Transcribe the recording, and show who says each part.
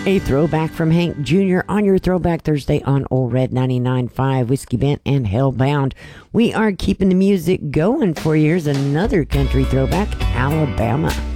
Speaker 1: A throwback from Hank Jr. on your Throwback Thursday on Old Red 99.5, Whiskey Bent and Hellbound. We are keeping the music going for you. Here's another country throwback, Alabama.